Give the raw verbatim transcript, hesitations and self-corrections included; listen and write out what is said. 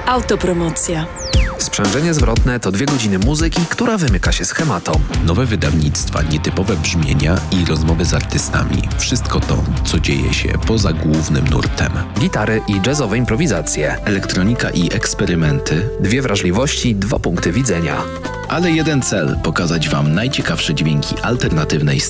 Autopromocja. Sprzężenie zwrotne to dwie godziny muzyki, która wymyka się schematom. Nowe wydawnictwa, nietypowe brzmienia i rozmowy z artystami. Wszystko to, co dzieje się poza głównym nurtem. Gitary i jazzowe improwizacje. Elektronika i eksperymenty. Dwie wrażliwości, dwa punkty widzenia. Ale jeden cel – pokazać Wam najciekawsze dźwięki alternatywnej sceny.